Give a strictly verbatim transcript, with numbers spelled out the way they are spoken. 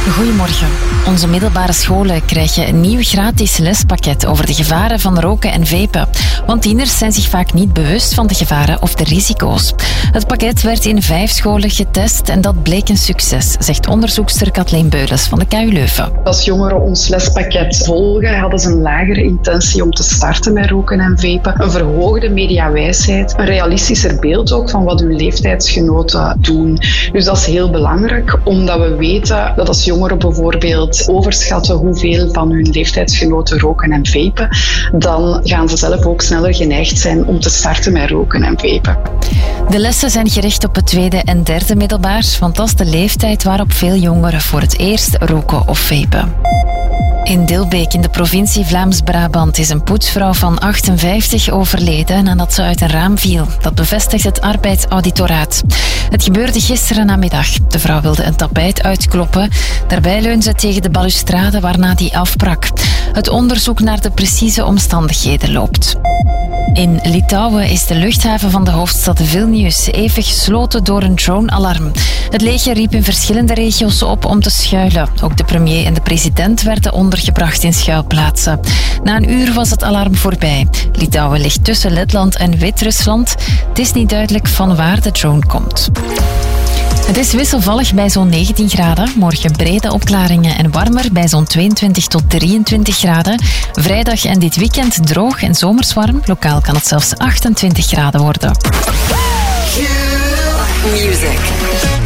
Goedemorgen. Onze middelbare scholen krijgen een nieuw gratis lespakket over de gevaren van roken en vapen. Want tieners zijn zich vaak niet bewust van de gevaren of de risico's. Het pakket werd in vijf scholen getest en dat bleek een succes, zegt onderzoekster Kathleen Beulens van de K U Leuven. Als jongeren ons lespakket volgen, hadden ze een lagere intentie om te starten met roken en vapen. Een verhoogde mediawijsheid, een realistischer beeld ook van wat hun leeftijdsgenoten doen. Dus dat is heel belangrijk, omdat we weten dat als jongeren bijvoorbeeld overschatten hoeveel van hun leeftijdsgenoten roken en vapen, dan gaan ze zelf ook sneller geneigd zijn om te starten met roken en vapen. De lessen zijn gericht op het tweede en derde middelbaar, want dat is de leeftijd waarop veel jongeren voor het eerst roken of vapen. In Dilbeek in de provincie Vlaams-Brabant is een poetsvrouw van achtenvijftig overleden nadat ze uit een raam viel. Dat bevestigt het arbeidsauditoraat. Het gebeurde gisteren namiddag. De vrouw wilde een tapijt uitkloppen. Daarbij leunde ze tegen de balustrade waarna die afbrak. Het onderzoek naar de precieze omstandigheden loopt. In Litouwen is de luchthaven van de hoofdstad Vilnius even gesloten door een drone-alarm. Het leger riep in verschillende regio's op om te schuilen. Ook de premier en de president werden ondergebracht in schuilplaatsen. Na een uur was het alarm voorbij. Litouwen ligt tussen Letland en Wit-Rusland. Het is niet duidelijk van waar de drone komt. Het is wisselvallig bij zo'n negentien graden. Morgen brede opklaringen en warmer bij zo'n tweeëntwintig tot drieëntwintig graden. Vrijdag en dit weekend droog en zomers warm. Lokaal kan het zelfs achtentwintig graden worden. Music.